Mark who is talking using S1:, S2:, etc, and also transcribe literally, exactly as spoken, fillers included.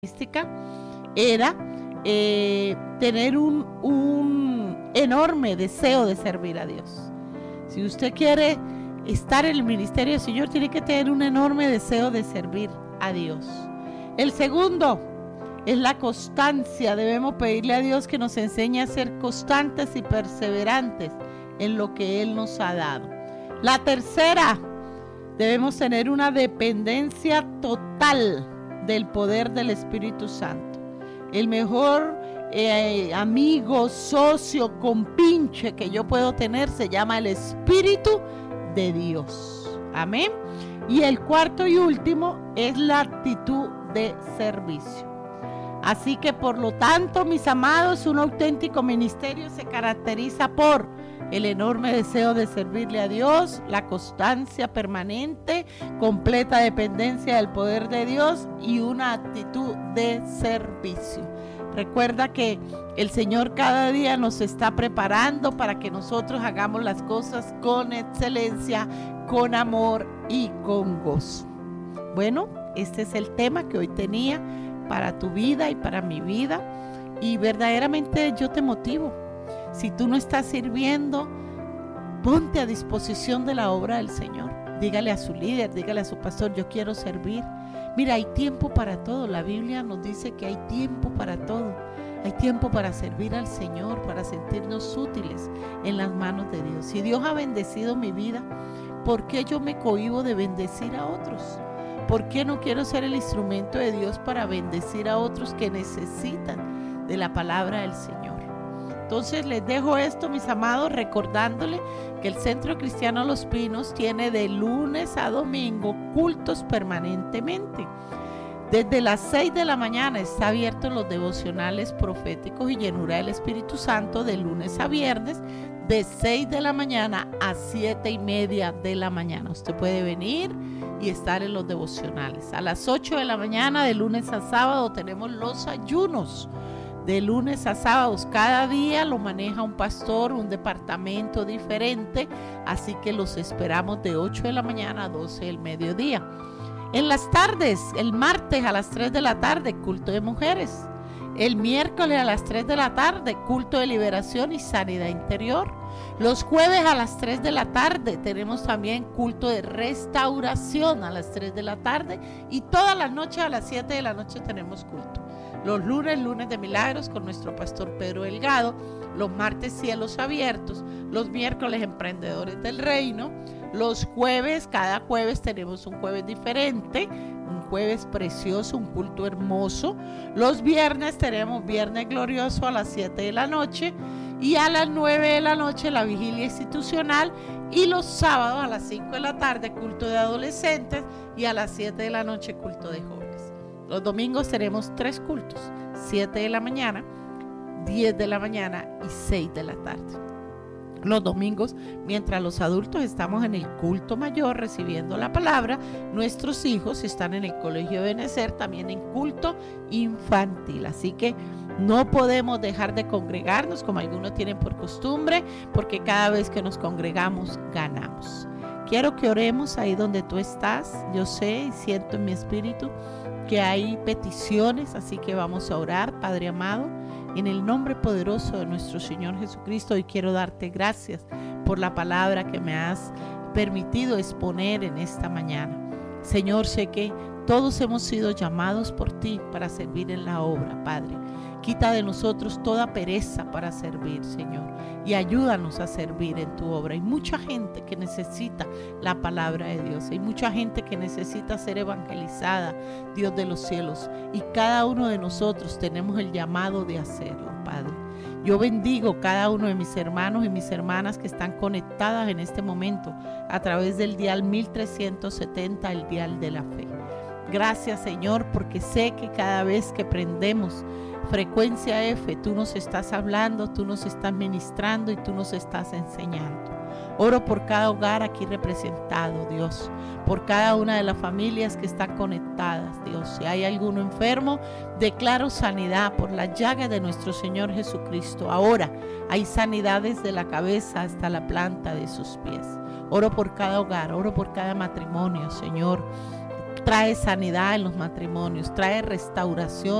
S1: era eh, tener un, un enorme deseo de servir a Dios. Si usted quiere estar en el ministerio del Señor, tiene que tener un enorme deseo de servir a Dios. El segundo es la constancia. Debemos pedirle a Dios que nos enseñe a ser constantes y perseverantes en lo que Él nos ha dado. La tercera, debemos tener una dependencia total del poder del Espíritu Santo. El mejor eh, amigo, socio, compinche que yo puedo tener se llama el Espíritu de Dios. Amén. Y el cuarto y último es la actitud de servicio. Así que por lo tanto, mis amados, un auténtico ministerio se caracteriza por el enorme deseo de servirle a Dios, la constancia permanente, completa dependencia del poder de Dios y una actitud de servicio. Recuerda que el Señor cada día nos está preparando para que nosotros hagamos las cosas con excelencia, con amor y con gozo. Bueno, este es el tema que hoy tenía para tu vida y para mi vida, y verdaderamente yo te motivo. Si tú no estás sirviendo, ponte a disposición de la obra del Señor. Dígale a su líder, dígale a su pastor, yo quiero servir. Mira, hay tiempo para todo. La Biblia nos dice que hay tiempo para todo. Hay tiempo para servir al Señor, para sentirnos útiles en las manos de Dios. Si Dios ha bendecido mi vida, ¿por qué yo me cohíbo de bendecir a otros? ¿Por qué no quiero ser el instrumento de Dios para bendecir a otros que necesitan de la palabra del Señor? Entonces les dejo esto, mis amados, recordándole que el Centro Cristiano Los Pinos tiene de lunes a domingo cultos permanentemente. Desde las seis de la mañana está abierto los devocionales proféticos y llenura del Espíritu Santo de lunes a viernes, de seis de la mañana a siete y media de la mañana. Usted puede venir y estar en los devocionales. A las ocho de la mañana, de lunes a sábado, tenemos los ayunos. De lunes a sábados, cada día lo maneja un pastor, un departamento diferente, así que los esperamos de ocho de la mañana a doce del mediodía. En las tardes, el martes a las tres de la tarde, culto de mujeres. El miércoles a las tres de la tarde, culto de liberación y sanidad interior. Los jueves a las tres de la tarde tenemos también culto de restauración a las tres de la tarde, y todas las noches a las siete de la noche tenemos culto. Los lunes, lunes de milagros con nuestro pastor Pedro Delgado. Los martes, cielos abiertos. Los miércoles, emprendedores del reino. Los jueves, cada jueves tenemos un jueves diferente, un jueves precioso, un culto hermoso. Los viernes tenemos viernes glorioso a las siete de la noche, y a las nueve de la noche la vigilia institucional, y los sábados a las cinco de la tarde culto de adolescentes, y a las siete de la noche culto de jóvenes. Los domingos tenemos tres cultos, siete de la mañana, diez de la mañana y seis de la tarde. Los domingos, mientras los adultos estamos en el culto mayor recibiendo la palabra, nuestros hijos están en el colegio de Benecer, también en culto infantil. Así que no podemos dejar de congregarnos como algunos tienen por costumbre, porque cada vez que nos congregamos, ganamos. Quiero que oremos ahí donde tú estás. Yo sé y siento en mi espíritu que hay peticiones, así que vamos a orar. Padre amado, en el nombre poderoso de nuestro Señor Jesucristo, hoy quiero darte gracias por la palabra que me has permitido exponer en esta mañana. Señor, sé que todos hemos sido llamados por ti para servir en la obra, Padre. Quita de nosotros toda pereza para servir, Señor, y ayúdanos a servir en tu obra. Hay mucha gente que necesita la palabra de Dios. Hay mucha gente que necesita ser evangelizada, Dios de los cielos. Y cada uno de nosotros tenemos el llamado de hacerlo, Padre. Yo bendigo cada uno de mis hermanos y mis hermanas que están conectadas en este momento a través del dial mil trescientos setenta, el dial de la fe. Gracias, Señor, porque sé que cada vez que prendemos Frecuencia F, tú nos estás hablando, tú nos estás ministrando y tú nos estás enseñando. Oro por cada hogar aquí representado, Dios, por cada una de las familias que están conectadas, Dios. Si hay alguno enfermo, declaro sanidad por la llaga de nuestro Señor Jesucristo. Ahora hay sanidad desde la cabeza hasta la planta de sus pies. Oro por cada hogar, oro por cada matrimonio, Señor. trae sanidad en los matrimonios, trae restauración